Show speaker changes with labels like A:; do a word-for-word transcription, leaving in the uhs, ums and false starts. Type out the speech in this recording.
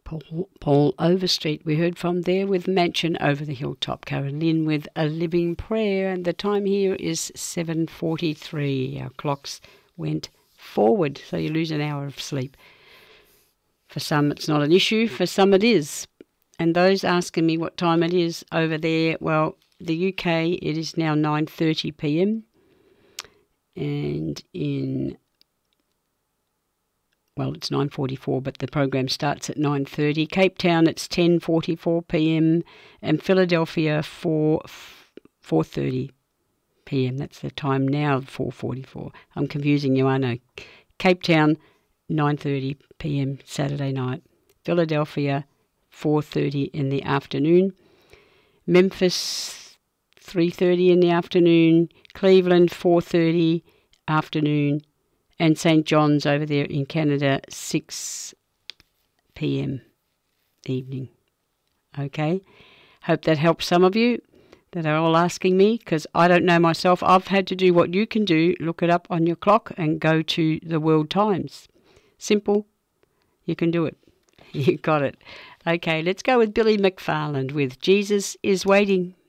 A: Paul, Paul Overstreet we heard from there with Mansion Over the Hilltop. Karen Lynn with A Living Prayer, and the time here is seven forty-three. Our clocks went forward, so you lose an hour of sleep. For some it's not an issue, for some it is. And those asking me what time it is over there, well, the U K, it is now nine thirty p m, and in Well, it's nine forty-four, but the program starts at nine thirty. Cape Town, it's ten forty-four p m, and Philadelphia, four thirty p m. That's the time now, four forty-four. I'm confusing you, I know. Cape Town, nine thirty p m Saturday night. Philadelphia, four thirty in the afternoon. Memphis, three thirty in the afternoon. Cleveland, four thirty afternoon. And Saint John's over there in Canada, six p m evening. Okay? Hope that helps some of you that are all asking me, because I don't know myself. I've had to do what you can do, look it up on your clock and go to the World Times. Simple. You can do it. You got it. Okay, let's go with Billy McFarland with Jesus is Waiting.